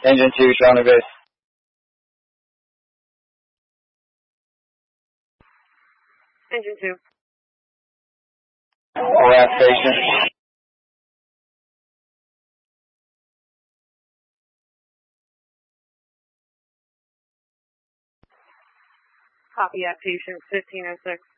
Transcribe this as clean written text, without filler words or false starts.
Engine 2, showing the base. Engine 2. Last station. Copy at patient 1506.